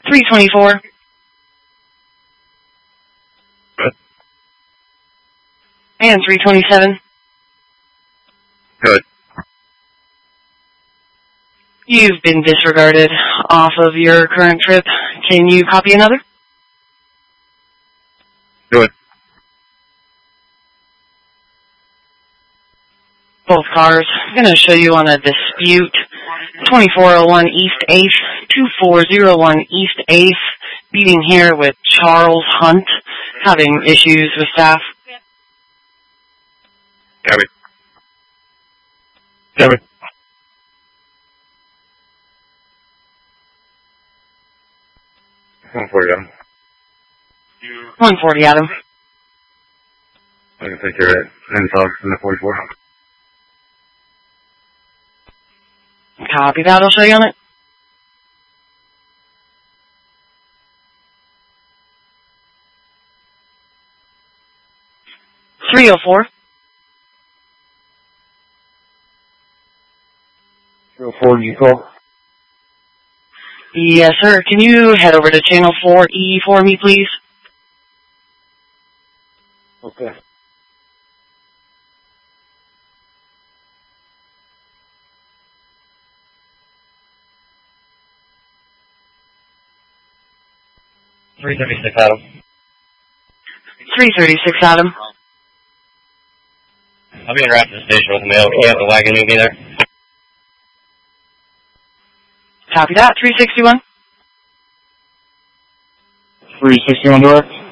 324. Good. And 327. Good. You've been disregarded off of your current trip. Can you copy another? Good. Both cars. I'm going to show you on a dispute. 2401 East 8th, 2401 East 8th, meeting here with Charles Hunt, having issues with staff. Copy. Copy. 140, Adam. 140, Adam. I can take care of it. And talks in the 44. Copy that. I'll show you on it. .304. 304, you call? Yes, sir. Can you head over to channel 4E for me, please? Okay. $336, Adam. 336, Adam. I'll be in Rapid Station with the mail. Can you have the wagon meet me there? Copy that. 361. 361 direct.